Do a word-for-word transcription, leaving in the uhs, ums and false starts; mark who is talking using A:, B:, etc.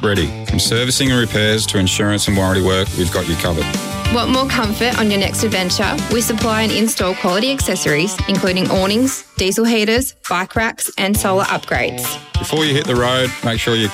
A: ready. From servicing and repairs to insurance and warranty work, we've got you covered.
B: Want more comfort on your next adventure? We supply and install quality accessories, including awnings, diesel heaters, bike racks and solar upgrades.
A: Before you hit the road, make sure your